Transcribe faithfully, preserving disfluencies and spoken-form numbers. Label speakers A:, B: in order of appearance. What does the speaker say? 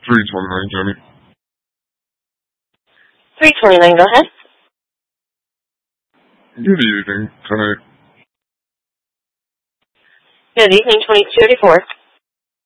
A: three twenty-nine, Jenny.
B: three twenty-nine, go ahead.
A: Good evening, tonight.
B: Good evening, twenty-two thirty-four.